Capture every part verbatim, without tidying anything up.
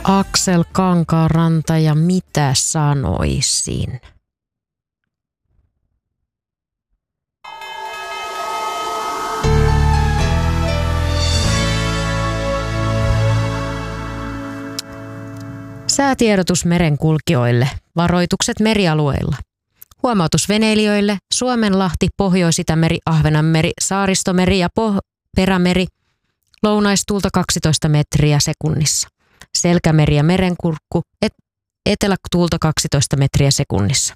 Aksel Kankaanranta ja mitä sanoisin? Säätiedotus merenkulkijoille. Varoitukset merialueilla. Huomautus veneilijöille. Suomenlahti, Pohjois-Itämeri, Ahvenanmeri, Saaristomeri ja Poh- Perämeri. Lounaistuulta kaksitoista metriä sekunnissa. Selkämeri ja merenkurkku. Et- etelätuulta kaksitoista metriä sekunnissa.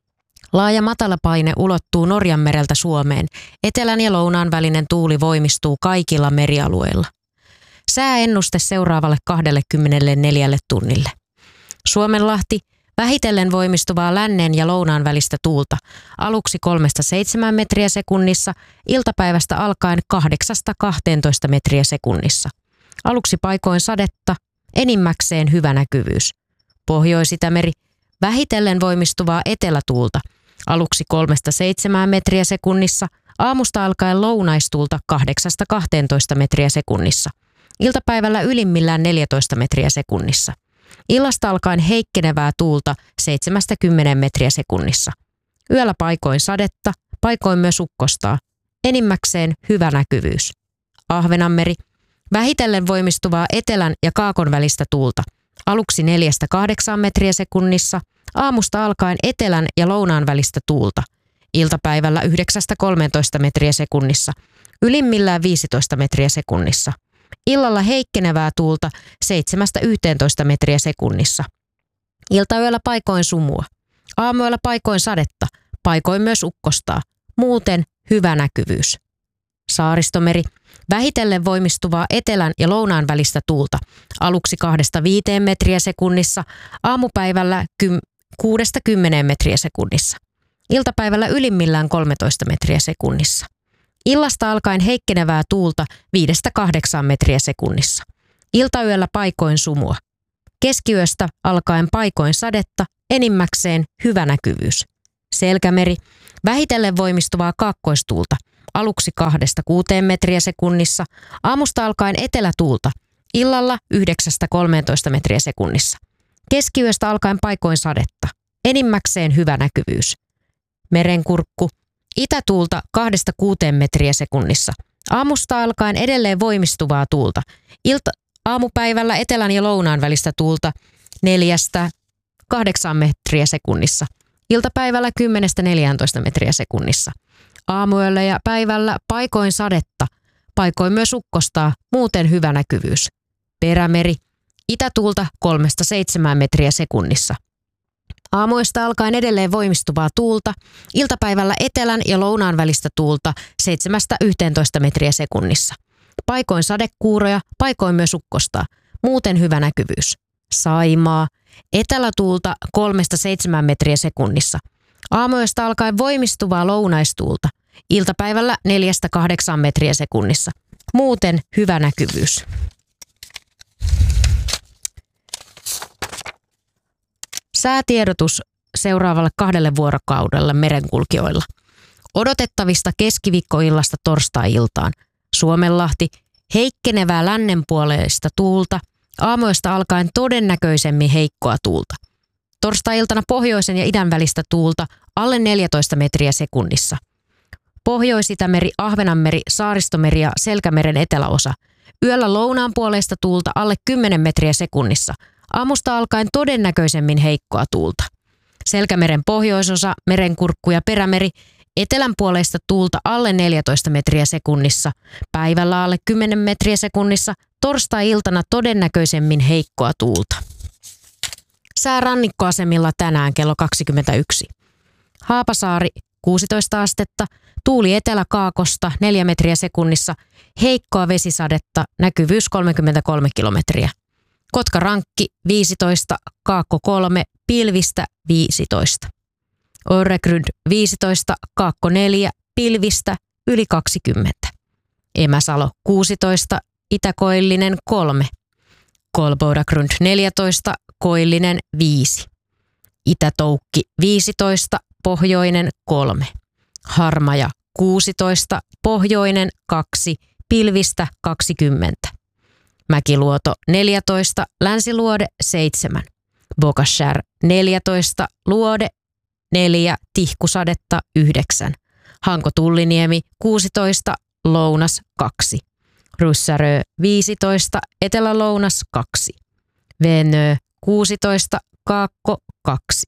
Laaja matalapaine ulottuu Norjanmereltä Suomeen. Etelän ja lounaan välinen tuuli voimistuu kaikilla merialueilla. Sääennuste seuraavalle kaksikymmentäneljä tunnille. Suomenlahti, vähitellen voimistuvaa lännen ja lounaan välistä tuulta, aluksi kolmesta seitsemään metriä sekunnissa, iltapäivästä alkaen kahdeksasta kahteentoista metriä sekunnissa. Aluksi paikoin sadetta, enimmäkseen hyvä näkyvyys. Pohjois-Itämeri, vähitellen voimistuvaa etelätuulta, aluksi kolmesta seitsemään metriä sekunnissa, aamusta alkaen lounaistuulta kahdeksasta kahteentoista metriä sekunnissa. Iltapäivällä ylimmillään neljätoista metriä sekunnissa. Illasta alkaen heikkenevää tuulta seitsemästä kymmeneen metriä sekunnissa. Yöllä paikoin sadetta, paikoin myös ukkostaa. Enimmäkseen hyvä näkyvyys. Ahvenanmeri, vähitellen voimistuvaa etelän ja kaakon välistä tuulta. Aluksi neljästä kahdeksaan metriä sekunnissa, aamusta alkaen etelän ja lounaan välistä tuulta. Iltapäivällä yhdeksästä kolmeentoista metriä sekunnissa, ylimmillään viisitoista metriä sekunnissa. Illalla heikkenevää tuulta seitsemästä yhteentoista metriä sekunnissa. Iltayöllä paikoin sumua. Aamuyöllä paikoin sadetta, paikoin myös ukkostaa. Muuten hyvä näkyvyys. Saaristomeri, vähitellen voimistuvaa etelän ja lounaan välistä tuulta. Aluksi kahdesta viiteen metriä sekunnissa, aamupäivällä kuudesta kymmeneen metriä sekunnissa. Iltapäivällä ylimmillään kolmetoista metriä sekunnissa. Illasta alkaen heikkenevää tuulta viidestä kahdeksaan metriä sekunnissa. Iltayöllä paikoin sumua. Keskiyöstä alkaen paikoin sadetta, enimmäkseen hyvä näkyvyys. Selkämeri, vähitellen voimistuvaa kaakkoistuulta. Aluksi kahdesta kuuteen metriä sekunnissa, aamusta alkaen etelätuulta. Illalla yhdeksästä kolmeentoista metriä sekunnissa. Keskiyöstä alkaen paikoin sadetta, enimmäkseen hyvä näkyvyys. Merenkurkku, itätuulta kahdesta kuuteen metriä sekunnissa. Aamusta alkaen edelleen voimistuvaa tuulta. Ilta, aamupäivällä etelän ja lounaan välistä tuulta neljästä kahdeksaan metriä sekunnissa. Iltapäivällä kymmenestä neljääntoista metriä sekunnissa. Aamuyöllä ja päivällä paikoin sadetta, paikoin myös ukkostaa, muuten hyvä näkyvyys. Perämeri, itätuulta kolmesta seitsemään metriä sekunnissa. Aamuista alkaen edelleen voimistuvaa tuulta, iltapäivällä etelän ja lounaan välistä tuulta seitsemästä yhteentoista metriä sekunnissa. Paikoin sadekuuroja, paikoin myös ukkostaa, muuten hyvä näkyvyys. Saimaa, etelätuulta kolmesta seitsemään metriä sekunnissa. Aamuista alkaen voimistuvaa lounaistuulta, iltapäivällä neljästä kahdeksaan metriä sekunnissa, muuten hyvä näkyvyys. Säätiedotus seuraavalle kahdelle vuorokaudelle merenkulkijoilla. Odotettavista keskiviikkoillasta torstai-iltaan. Suomenlahti, heikkenevää lännenpuoleista tuulta, aamuista alkaen todennäköisemmin heikkoa tuulta. Torstai-iltana pohjoisen ja idän välistä tuulta alle neljätoista metriä sekunnissa. Pohjois-Itämeri, Ahvenanmeri, Saaristomeri ja Selkämeren eteläosa. Yöllä lounaan puoleista tuulta alle kymmenen metriä sekunnissa. Aamusta alkaen todennäköisemmin heikkoa tuulta. Selkämeren pohjoisosa, merenkurkku ja Perämeri, etelänpuoleista tuulta alle neljätoista metriä sekunnissa. Päivällä alle kymmenen metriä sekunnissa, torstai-iltana todennäköisemmin heikkoa tuulta. Sää rannikkoasemilla tänään kello kaksikymmentäyksi. Haapasaari kuusitoista astetta, tuuli eteläkaakosta neljä metriä sekunnissa, heikkoa vesisadetta, näkyvyys kolmekymmentäkolme kilometriä. Kotka-Rankki viisitoista, Kaakko kolme, pilvistä viisitoista. Öregrund viisitoista, Kaakko neljä, pilvistä yli kaksikymmentä. Emäsalo kuusitoista, Itä-Koillinen kolme. Kolbodagrund neljätoista, Koillinen viisi. Itä-Toukki viisitoista, Pohjoinen kolme. Harmaja kuusitoista, Pohjoinen kaksi, pilvistä kaksikymmentä. Mäkiluoto neljätoista, Länsiluode seitsemän, Bokashär neljätoista, Luode neljä, Tihkusadetta yhdeksän, Hanko-Tulliniemi kuusitoista, Lounas kaksi, Ryssärö viisitoista, Etelä-Lounas kaksi, Venö kuusitoista, Kaakko kaksi,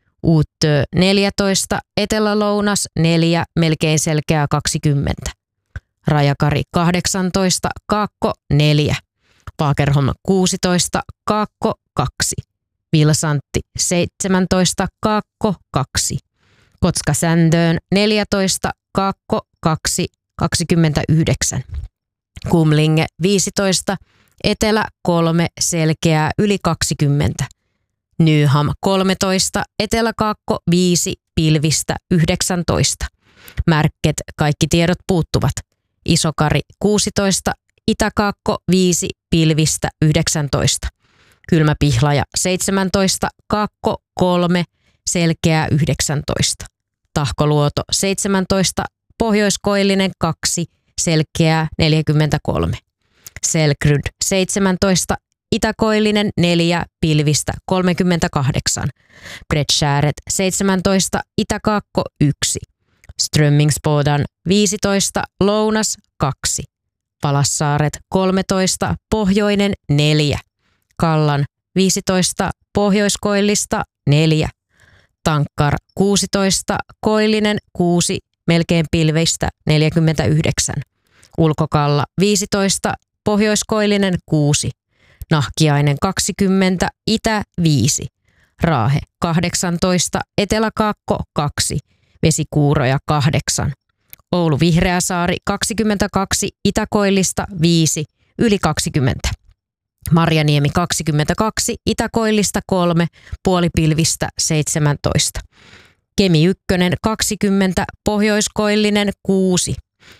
Uutö neljätoista, Etelä-Lounas neljä, melkein selkeää kaksikymmentä, Rajakari kahdeksantoista, Kaakko neljä, Fagerholm kuusitoista, Kaakko kaksi, Vilsantti seitsemäntoista, Kaakko kaksi, Kotka-Sändöön neljätoista, Kaakko kaksi, kaksikymmentäyhdeksän, Kumlinge viisitoista, Etelä kolme, selkeää yli kaksikymmentä, Nyham kolmetoista, Etelä-Kaakko viisi, pilvistä yhdeksäntoista, Märket kaikki tiedot puuttuvat, Isokari kuusitoista, Itä-Kaakko viisi, pilvistä yhdeksäntoista, Kylmä-Pihlaja seitsemäntoista, Kaakko kolme, selkeää yhdeksäntoista, Tahkoluoto seitsemäntoista, Pohjoiskoillinen kaksi, selkeää neljäkymmentäkolme, Selkryd seitsemäntoista, Itäkoillinen neljä, pilvistä kolmekymmentäkahdeksan, Bredskääret seitsemäntoista, Itä-Kaakko yksi, Strömmingsbodan viisitoista, Lounas kaksi, Palassaaret kolmetoista, Pohjoinen neljä, Kallan viisitoista, Pohjoiskoillista neljä, Tankkar kuusitoista, Koillinen kuusi, melkein pilveistä neljäkymmentäyhdeksän, Ulkokalla viisitoista, Pohjoiskoillinen kuusi, Nahkiainen kaksikymmentä, Itä viisi, Raahe kahdeksantoista, Etelä-Kaakko kaksi, Vesikuuroja kahdeksan, Oulu Vihreäsaari kaksikymmentäkaksi, Itäkoillista viisi, yli kaksikymmentä, Marjaniemi kaksikymmentäkaksi, Itäkoillista kolme, puolipilvistä seitsemäntoista, Kemi ykkönen kaksikymmentä, Pohjoiskoillinen kuusi,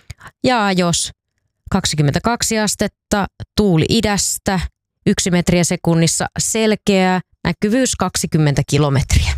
ja jos kaksikymmentäkaksi astetta, tuuli idästä, yksi metriä sekunnissa, selkeää, näkyvyys kaksikymmentä kilometriä.